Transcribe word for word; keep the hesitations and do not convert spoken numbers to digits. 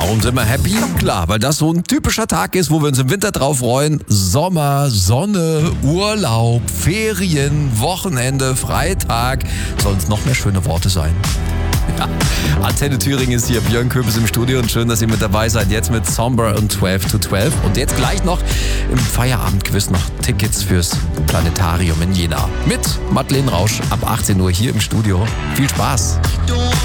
Warum sind wir happy? Klar, weil das so ein typischer Tag ist, wo wir uns im Winter drauf freuen. Sommer, Sonne, Urlaub, Ferien, Wochenende, Freitag. Sollen es noch mehr schöne Worte sein? Ja. Antenne Thüringen ist hier, Björn Köbis im Studio und schön, dass ihr mit dabei seid. Jetzt mit Somber und zwölf to zwölf und jetzt gleich noch im Feierabendquiz noch Tickets fürs Planetarium in Jena. Mit Madeleine Rausch ab achtzehn Uhr hier im Studio. Viel Spaß!